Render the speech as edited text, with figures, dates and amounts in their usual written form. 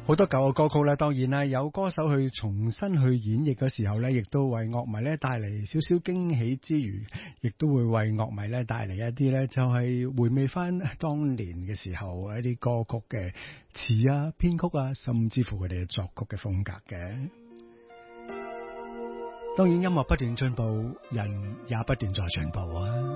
好多舊嘅歌曲咧，當然啦，有歌手去重新去演繹嘅時候咧，亦都為樂迷咧帶嚟少少驚喜之餘，亦都會為樂迷咧帶嚟一啲咧，就係回味翻當年嘅時候一啲歌曲嘅詞啊、編曲啊，甚至乎佢哋嘅作曲嘅風格嘅。當然音樂不斷進步，人也不斷在進步啊。